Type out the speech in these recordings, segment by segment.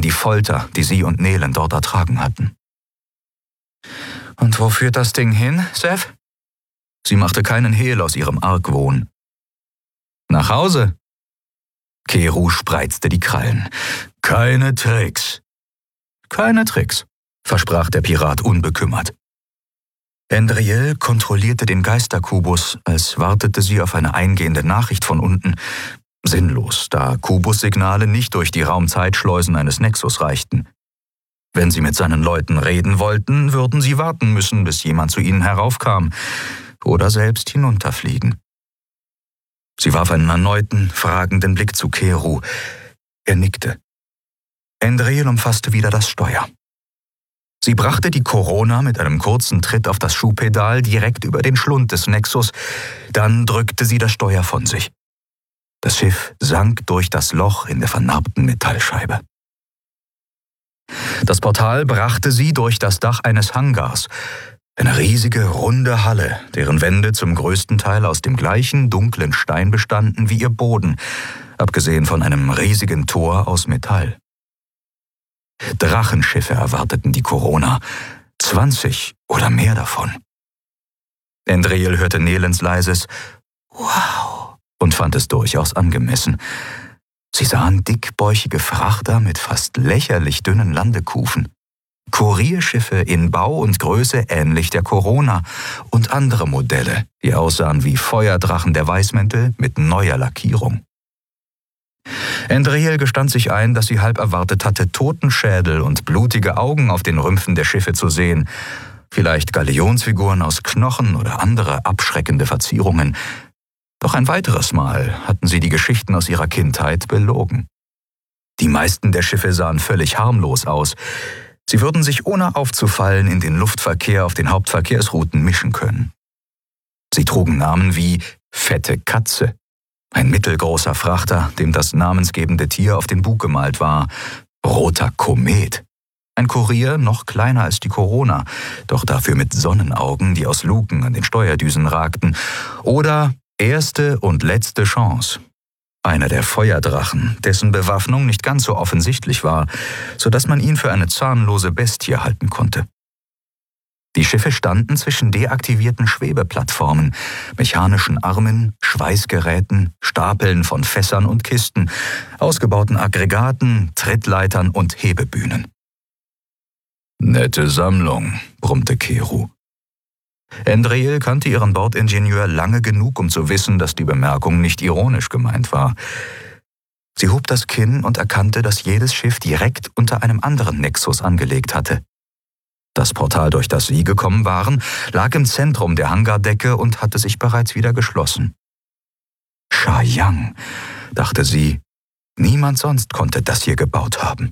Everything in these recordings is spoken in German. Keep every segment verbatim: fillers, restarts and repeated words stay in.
die Folter, die sie und Nelen dort ertragen hatten. »Und wo führt das Ding hin, Seth?« Sie machte keinen Hehl aus ihrem Argwohn. »Nach Hause?« Keru spreizte die Krallen. »Keine Tricks.« »Keine Tricks«, versprach der Pirat unbekümmert. Endriel kontrollierte den Geisterkubus, als wartete sie auf eine eingehende Nachricht von unten. Sinnlos, da Kubussignale nicht durch die Raumzeitschleusen eines Nexus reichten. Wenn sie mit seinen Leuten reden wollten, würden sie warten müssen, bis jemand zu ihnen heraufkam oder selbst hinunterfliegen. Sie warf einen erneuten, fragenden Blick zu Keru. Er nickte. Endriel umfasste wieder das Steuer. Sie brachte die Corona mit einem kurzen Tritt auf das Schuhpedal direkt über den Schlund des Nexus, dann drückte sie das Steuer von sich. Das Schiff sank durch das Loch in der vernarbten Metallscheibe. Das Portal brachte sie durch das Dach eines Hangars, eine riesige, runde Halle, deren Wände zum größten Teil aus dem gleichen dunklen Stein bestanden wie ihr Boden, abgesehen von einem riesigen Tor aus Metall. Drachenschiffe erwarteten die Corona, zwanzig oder mehr davon. Endriel hörte Nelens leises »Wow« und fand es durchaus angemessen. Sie sahen dickbäuchige Frachter mit fast lächerlich dünnen Landekufen, Kurierschiffe in Bau und Größe ähnlich der Corona und andere Modelle, die aussahen wie Feuerdrachen der Weißmäntel mit neuer Lackierung. Endriel gestand sich ein, dass sie halb erwartet hatte, Totenschädel und blutige Augen auf den Rümpfen der Schiffe zu sehen, vielleicht Galionsfiguren aus Knochen oder andere abschreckende Verzierungen. Doch ein weiteres Mal hatten sie die Geschichten aus ihrer Kindheit belogen. Die meisten der Schiffe sahen völlig harmlos aus. Sie würden sich ohne aufzufallen in den Luftverkehr auf den Hauptverkehrsrouten mischen können. Sie trugen Namen wie Fette Katze, ein mittelgroßer Frachter, dem das namensgebende Tier auf den Bug gemalt war, Roter Komet, ein Kurier noch kleiner als die Corona, doch dafür mit Sonnenaugen, die aus Luken an den Steuerdüsen ragten, oder Erste und letzte Chance, einer der Feuerdrachen, dessen Bewaffnung nicht ganz so offensichtlich war, sodass man ihn für eine zahnlose Bestie halten konnte. Die Schiffe standen zwischen deaktivierten Schwebeplattformen, mechanischen Armen, Schweißgeräten, Stapeln von Fässern und Kisten, ausgebauten Aggregaten, Trittleitern und Hebebühnen. »Nette Sammlung«, brummte Keru. Endriel kannte ihren Bordingenieur lange genug, um zu wissen, dass die Bemerkung nicht ironisch gemeint war. Sie hob das Kinn und erkannte, dass jedes Schiff direkt unter einem anderen Nexus angelegt hatte. Das Portal, durch das sie gekommen waren, lag im Zentrum der Hangardecke und hatte sich bereits wieder geschlossen. Sha Yang, dachte sie, niemand sonst konnte das hier gebaut haben.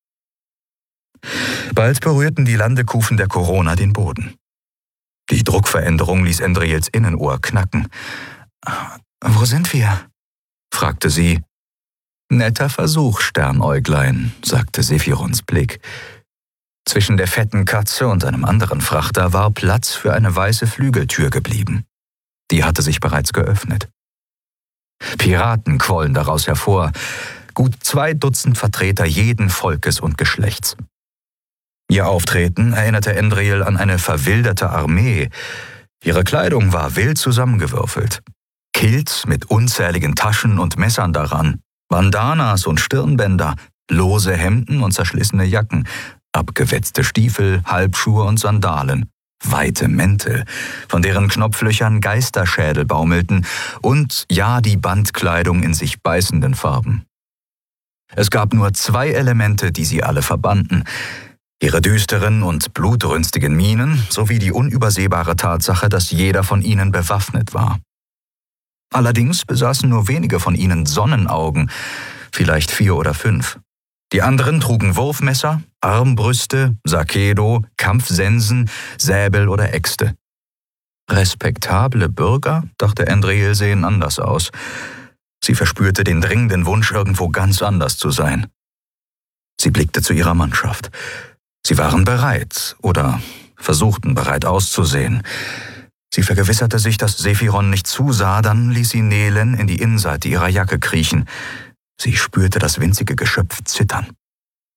Bald berührten die Landekufen der Corona den Boden. Die Druckveränderung ließ Endriels Innenohr knacken. »Wo sind wir?« fragte sie. »Netter Versuch, Sternäuglein«, sagte Sephirons Blick. Zwischen der fetten Katze und einem anderen Frachter war Platz für eine weiße Flügeltür geblieben. Die hatte sich bereits geöffnet. Piraten quollen daraus hervor, gut zwei Dutzend Vertreter jeden Volkes und Geschlechts. Ihr Auftreten erinnerte Endriel an eine verwilderte Armee. Ihre Kleidung war wild zusammengewürfelt. Kilts mit unzähligen Taschen und Messern daran, Bandanas und Stirnbänder, lose Hemden und zerschlissene Jacken, abgewetzte Stiefel, Halbschuhe und Sandalen, weite Mäntel, von deren Knopflöchern Geisterschädel baumelten und ja die Bandkleidung in sich beißenden Farben. Es gab nur zwei Elemente, die sie alle verbanden: ihre düsteren und blutrünstigen Mienen sowie die unübersehbare Tatsache, dass jeder von ihnen bewaffnet war. Allerdings besaßen nur wenige von ihnen Sonnenaugen, vielleicht vier oder fünf. Die anderen trugen Wurfmesser, Armbrüste, Sakedo, Kampfsensen, Säbel oder Äxte. Respektable Bürger, dachte Endriel, sehen anders aus. Sie verspürte den dringenden Wunsch, irgendwo ganz anders zu sein. Sie blickte zu ihrer Mannschaft. Sie waren bereit oder versuchten bereit auszusehen. Sie vergewisserte sich, dass Sephiron nicht zusah, dann ließ sie Nelen in die Innenseite ihrer Jacke kriechen. Sie spürte das winzige Geschöpf zittern.